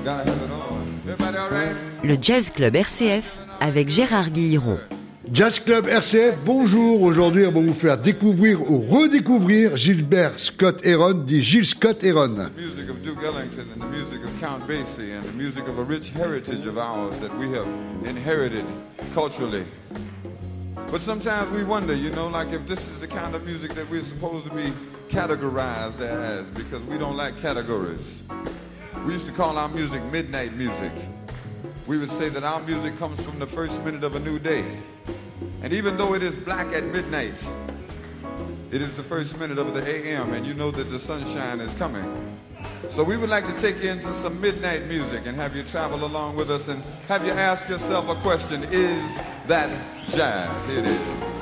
Le Jazz Club RCF avec Gérard Guilleron. Jazz Club RCF, bonjour. Aujourd'hui, on va vous faire découvrir ou redécouvrir Gilbert Scott Heron, dit Gilles Scott Heron. The music of Duke Ellington and the music of Count Basie and the music of a rich heritage of ours that we have inherited culturally. But sometimes we wonder, like if this is the kind of music that we're supposed to be categorized as, because we don't like categories. We used to call our music midnight music. We would say that our music comes from the first minute of a new day. And even though it is black at midnight, it is the first minute of the AM, and you know that the sunshine is coming. So we would like to take you into some midnight music and have you travel along with us and have you ask yourself a question: is that jazz? It is.